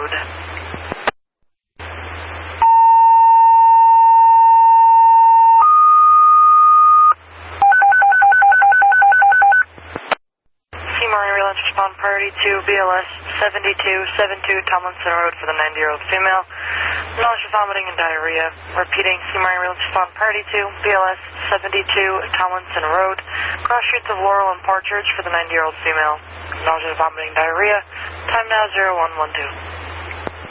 Road. Seymour Ambulance respond priority to BLS 7272 Tomlinson Road for the 90-year-old female. Nausea, vomiting, and diarrhea. Repeating, Seymour Ambulance respond priority to BLS 72 Tomlinson Road. Cross streets of Laurel and Partridge for the 90-year-old female. Nausea, vomiting, diarrhea. Time now 0112.